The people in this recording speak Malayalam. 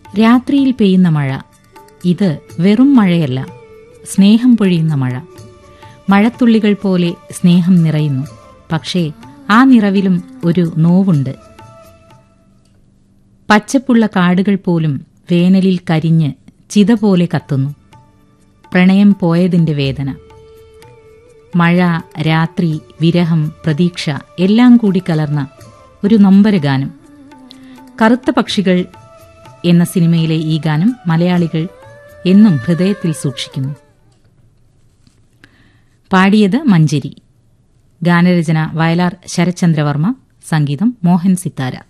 രാത്രിയിൽ പെയ്യുന്ന മഴ. ഇത് വെറും മഴയല്ല, സ്നേഹം പൊഴിയുന്ന മഴ. മഴത്തുള്ളികൾ പോലെ സ്നേഹം നിറയുന്നു. പക്ഷേ ആ നിറവിലും ഒരു നോവുണ്ട്. പച്ചപ്പുള്ള കാടുകൾ പോലും വേനലിൽ കരിഞ്ഞ് ചിത പോലെ കത്തുന്നു. പ്രണയം പോയതിന്റെ വേദന. മഴ, രാത്രി, വിരഹം, പ്രതീക്ഷ എല്ലാം കൂടി കലർന്ന ഒരു നൊമ്പരഗാനം. കറുത്ത പക്ഷികൾ എന്ന സിനിമയിലെ ഈ ഗാനം മലയാളികൾ എന്നും ഹൃദയത്തിൽ സൂക്ഷിക്കുന്നു. പാടിയത് മഞ്ചരി. ഗാനരചന വയലാർ ശരത്ചന്ദ്രവർമ്മ. സംഗീതം മോഹൻ സിത്താര.